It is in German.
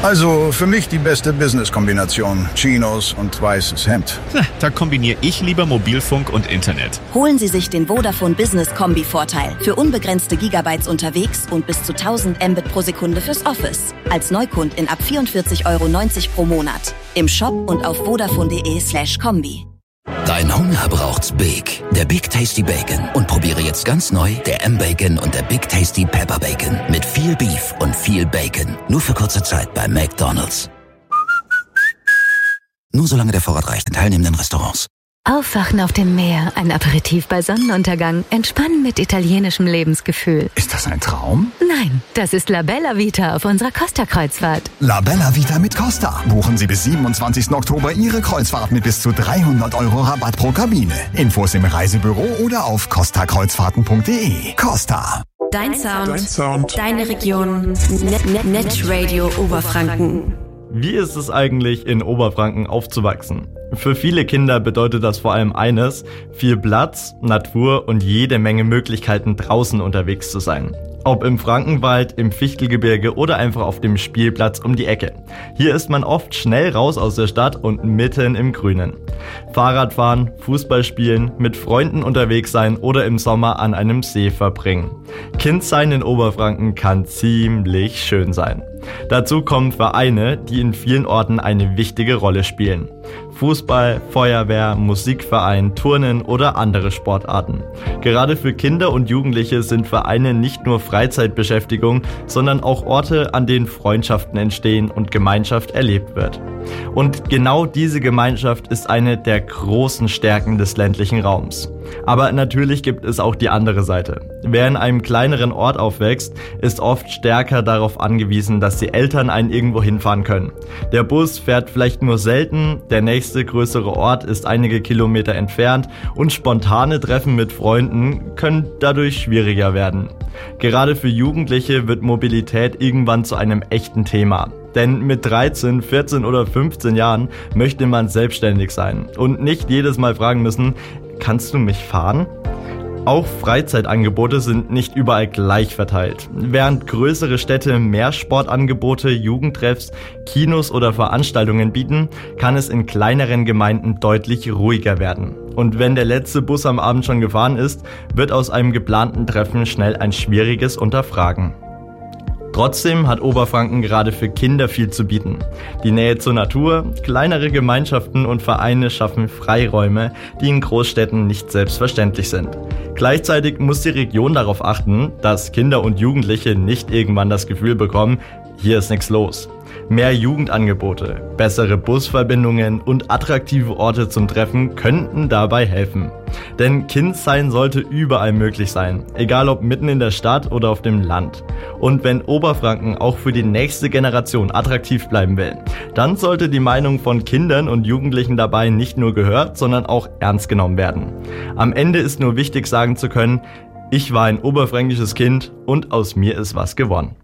Also für mich die beste Business-Kombination. Chinos und weißes Hemd. Da kombiniere ich lieber Mobilfunk und Internet. Holen Sie sich den Vodafone Business Kombi-Vorteil. Für unbegrenzte Gigabytes unterwegs und bis zu 1000 Mbit pro Sekunde fürs Office. Als Neukundin ab 44,90 € pro Monat. Im Shop und auf vodafone.de/kombi. Dein Hunger braucht's Big. Der Big Tasty Bacon. Und probiere jetzt ganz neu der M-Bacon und der Big Tasty Pepper Bacon. Mit viel Beef und viel Bacon. Nur für kurze Zeit bei McDonald's. Nur solange der Vorrat reicht in teilnehmenden Restaurants. Aufwachen auf dem Meer, ein Aperitif bei Sonnenuntergang, entspannen mit italienischem Lebensgefühl. Ist das ein Traum? Nein, das ist La Bella Vita auf unserer Costa-Kreuzfahrt. La Bella Vita mit Costa. Buchen Sie bis 27. Oktober Ihre Kreuzfahrt mit bis zu 300 € Rabatt pro Kabine. Infos im Reisebüro oder auf costakreuzfahrten.de. Costa. Dein Sound. Deine Region. Netradio Oberfranken. Wie ist es eigentlich, in Oberfranken aufzuwachsen? Für viele Kinder bedeutet das vor allem eines: viel Platz, Natur und jede Menge Möglichkeiten, draußen unterwegs zu sein. Ob im Frankenwald, im Fichtelgebirge oder einfach auf dem Spielplatz um die Ecke. Hier ist man oft schnell raus aus der Stadt und mitten im Grünen. Fahrradfahren, Fußball spielen, mit Freunden unterwegs sein oder im Sommer an einem See verbringen. Kindsein in Oberfranken kann ziemlich schön sein. Dazu kommen Vereine, die in vielen Orten eine wichtige Rolle spielen. Fußball, Feuerwehr, Musikverein, Turnen oder andere Sportarten. Gerade für Kinder und Jugendliche sind Vereine nicht nur Freizeitbeschäftigung, sondern auch Orte, an denen Freundschaften entstehen und Gemeinschaft erlebt wird. Und genau diese Gemeinschaft ist eine der großen Stärken des ländlichen Raums. Aber natürlich gibt es auch die andere Seite. Wer in einem kleineren Ort aufwächst, ist oft stärker darauf angewiesen, dass die Eltern einen irgendwo hinfahren können. Der Bus fährt vielleicht nur selten, der nächste größere Ort ist einige Kilometer entfernt und spontane Treffen mit Freunden können dadurch schwieriger werden. Gerade für Jugendliche wird Mobilität irgendwann zu einem echten Thema. Denn mit 13, 14 oder 15 Jahren möchte man selbstständig sein und nicht jedes Mal fragen müssen: Kannst du mich fahren? Auch Freizeitangebote sind nicht überall gleich verteilt. Während größere Städte mehr Sportangebote, Jugendtreffs, Kinos oder Veranstaltungen bieten, kann es in kleineren Gemeinden deutlich ruhiger werden. Und wenn der letzte Bus am Abend schon gefahren ist, wird aus einem geplanten Treffen schnell ein schwieriges Unterfragen. Trotzdem hat Oberfranken gerade für Kinder viel zu bieten. Die Nähe zur Natur, kleinere Gemeinschaften und Vereine schaffen Freiräume, die in Großstädten nicht selbstverständlich sind. Gleichzeitig muss die Region darauf achten, dass Kinder und Jugendliche nicht irgendwann das Gefühl bekommen, hier ist nichts los. Mehr Jugendangebote, bessere Busverbindungen und attraktive Orte zum Treffen könnten dabei helfen. Denn Kindsein sollte überall möglich sein, egal ob mitten in der Stadt oder auf dem Land. Und wenn Oberfranken auch für die nächste Generation attraktiv bleiben will, dann sollte die Meinung von Kindern und Jugendlichen dabei nicht nur gehört, sondern auch ernst genommen werden. Am Ende ist nur wichtig sagen zu können: Ich war ein oberfränkisches Kind und aus mir ist was geworden.